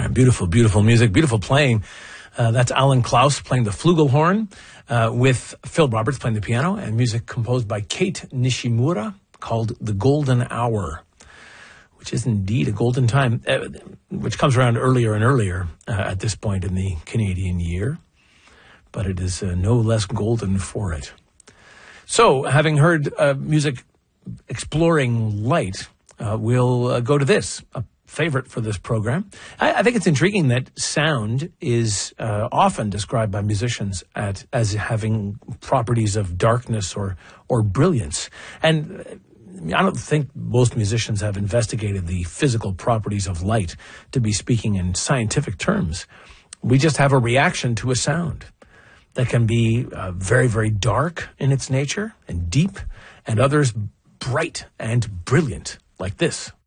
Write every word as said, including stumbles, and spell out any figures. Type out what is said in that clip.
Beautiful, beautiful music, beautiful playing. Uh, that's Alan Klaus playing the flugelhorn uh, with Phil Roberts playing the piano, and music composed by Kate Nishimura called The Golden Hour, which is indeed a golden time, uh, which comes around earlier and earlier uh, at this point in the Canadian year, but it is uh, no less golden for it. So, having heard uh, music exploring light, uh, we'll uh, go to this, a favorite for this program. I, I think it's intriguing that sound is uh, often described by musicians at, as having properties of darkness or, or brilliance. And I don't think most musicians have investigated the physical properties of light to be speaking in scientific terms. We just have a reaction to a sound that can be uh, very, very dark in its nature and deep, and others bright and brilliant, like this.